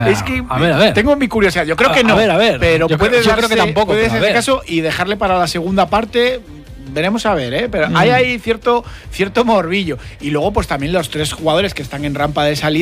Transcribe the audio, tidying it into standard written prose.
Es que a ver. tengo mi curiosidad. Yo creo que no. A ver. Pero yo puede creo que tampoco. Puede pero a ser ver. ese caso y dejarle para la segunda parte. Veremos a ver, pero hay ahí cierto morbillo. Y luego, pues también los 3 jugadores que están en rampa de salida.